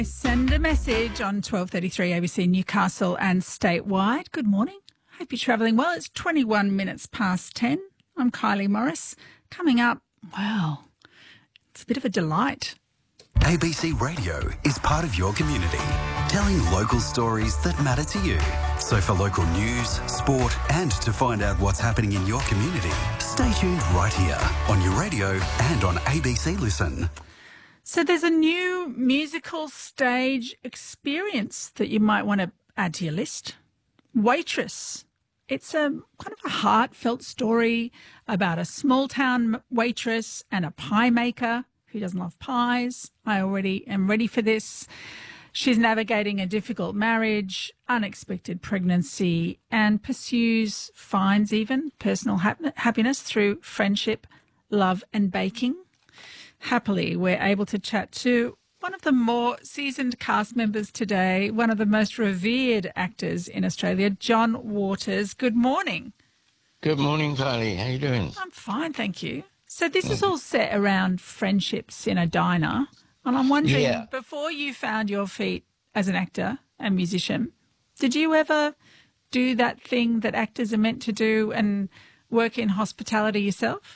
Send a message on 1233 ABC Newcastle and statewide. Good morning. Hope you're travelling well. It's 21 minutes past 10. I'm Kylie Morris. Coming up, well, it's a bit of a delight. ABC Radio is part of your community, telling local stories that matter to you. So for local news, sport and to find out what's happening in your community, stay tuned right here on your radio and on ABC Listen. So there's a new musical stage experience that you might want to add to your list. Waitress. It's a kind of a heartfelt story about a small town waitress and a pie maker who doesn't love pies. I already am ready for this. She's navigating a difficult marriage, unexpected pregnancy, and finds even personal happiness through friendship, love and baking. Happily, we're able to chat to one of the more seasoned cast members today, one of the most revered actors in Australia, John Waters. Good morning. Good morning, Kylie. How you doing? I'm fine, thank you. So this is all set around friendships in a diner. And I'm wondering, before you found your feet as an actor and musician, did you ever do that thing that actors are meant to do and work in hospitality yourself?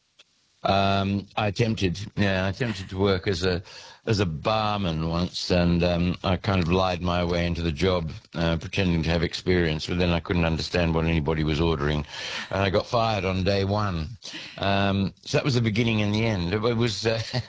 I attempted to work as a barman once, and I kind of lied my way into the job, pretending to have experience, but then I couldn't understand what anybody was ordering, and I got fired on day one. So that was the beginning and the end. It was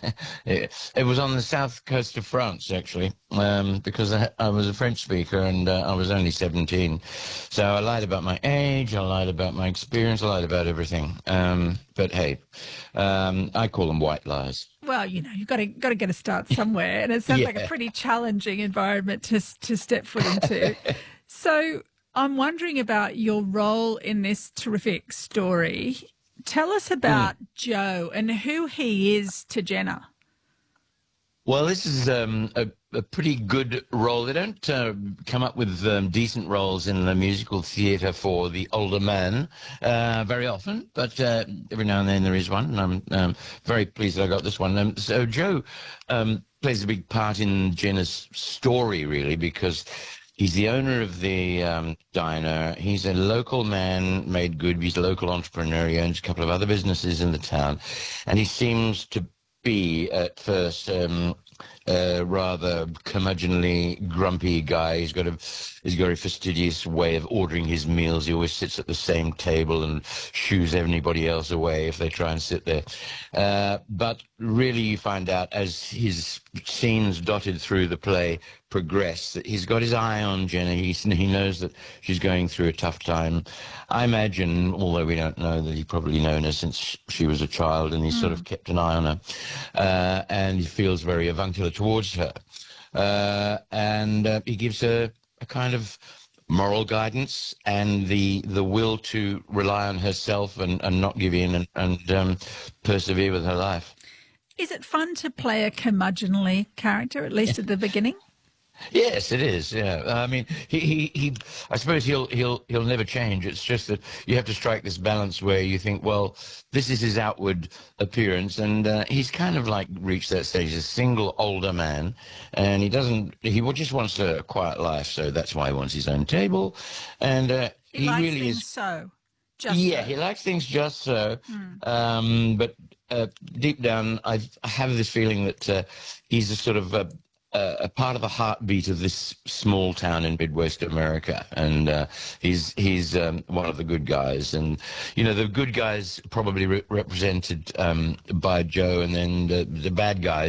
it was on the south coast of France, actually, because I was a French speaker and I was only 17. So I lied about my age, I lied about my experience, I lied about everything. But hey, I call them white lies. Well, you know, you've got to get a start somewhere, and it sounds like a pretty challenging environment to step foot into. So I'm wondering about your role in this terrific story. Tell us about Joe and who he is to Jenna. Well, this is a pretty good role. They don't come up with decent roles in the musical theatre for the older man very often, but every now and then there is one, and I'm very pleased that I got this one. So Joe plays a big part in Jenna's story, really, because he's the owner of the diner. He's a local man made good. He's a local entrepreneur. He owns a couple of other businesses in the town, and he seems to be at first rather curmudgeonly, grumpy guy. He's got a fastidious way of ordering his meals. He always sits at the same table and shoos anybody else away if they try and sit there. But really you find out as his scenes dotted through the play progress that he's got his eye on Jenna. He knows that she's going through a tough time. I imagine, although we don't know, that he probably known her since she was a child, and he's sort of kept an eye on her. And he feels very avuncular towards her. And he gives her a kind of moral guidance and the will to rely on herself and not give in and persevere with her life. Is it fun to play a curmudgeonly character, at least at the beginning? Yes, it is. Yeah, I mean, he I suppose he'll never change. It's just that you have to strike this balance where you think, well, this is his outward appearance, and he's kind of like reached that stage, a single older man, and he just wants a quiet life, so that's why he wants his own table, and he likes really things is. So, He likes things just so, but deep down, I have this feeling that he's a sort of a part of the heartbeat of this small town in Midwest America, and he's one of the good guys. And you know, the good guys probably represented by Joe, and then the bad guys